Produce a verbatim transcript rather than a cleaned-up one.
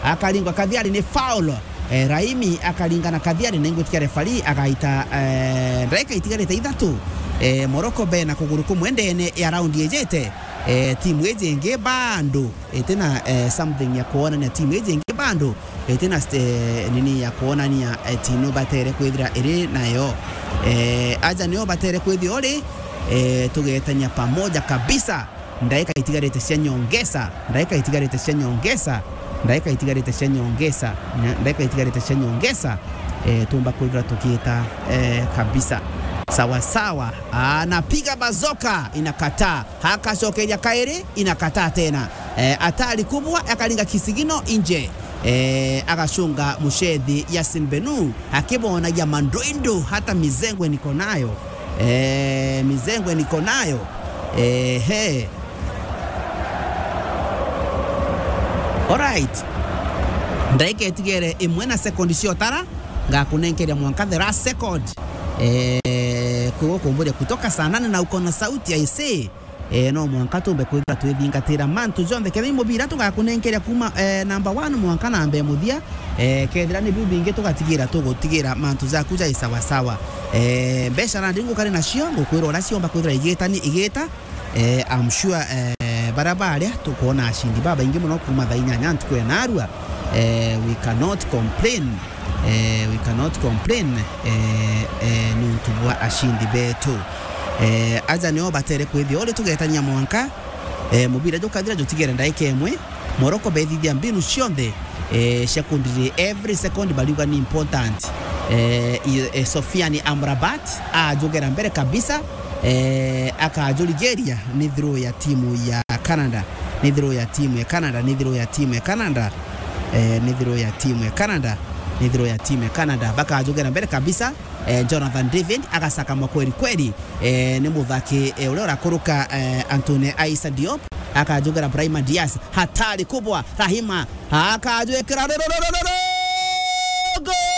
akalingwa Kathiari ni foul. Eh, Raimi akalingana Kathiari na ingutikia refari akaita eh, ndaika itigarite ithatu. Eh, Morocco bena kuguru kumwendene ya round yejete. Eh, timu ejenge bando etena eh, something ya kuona na timu ejenge bando etena eh, nini ya kuona ni ya eh, timu batere kwithira iri nayo eh, aja niyo batere kwithi ori eh, tugetanya pamoja kabisa ndaika itigarite cia nyongesa ndaika itigarite cia nyongesa ndaika itigarite cia nyongesa ndaika itigarite cia nyongesa eh, tumba kwithira tukiita eh, kabisa sawa sawa. Anapiga bazoka inakataa, hakashokeja kairi inakataa tena. E, atali kubwa akalinga kisigino nje. E, akashunga Mushedhi Yasin Benu akibona ya mandoindo hata mizengwe niko nayo. E, mizengwe niko nayo. E, he. Alright. Ndaike etigere imwena sekondi siotara ngakunenkeria mwanka the last second. Eh, kugo kumbure kutoka saa nane na uko na sauti ya ise eh, no mwanka tumbe kwithira twithingatira mantu jonde kethe mubira tugakunenkeria kuma eh, number one mwanka nambe muthia eh, kethira ni bibinge tugatigira tugutigira mantu za kuja isawa sawa eh, besha na ndingu kari na cio ngukwira ora ciomba kwithira igeta ni igeta eh, I'm sure eh, barabara tukona ashindi baba ingi muno kuma thainyanya ntukwe narua eh, we cannot complain. Eh, we cannot complain eh, eh, nutubwa ashindi betu eh, aja niyo batere kwithi ole tugetanya mwanka eh, mubira jokathira jotigere ndaike emwe Morocco bethithia mbinu cionthe eh, shakundire every second baliuga ni important eh, eh, Sofiani Amrabat ajogera mbere kabisa eh, akajuligeria ni throw ya timu ya Canada ni throw ya timu ya Canada ni throw ya timu ya Canada eh, ni throw ya timu ya Canada nidhiro ya timu ya Canada baka ajogera mbere kabisa eh, Jonathan David agasaka makweli kweli eh, ni muthaki eh, ule urakuruka eh, Anthony Aissa Diop akajogera Brahima Diaz hatari kubwa Rahima akajogera go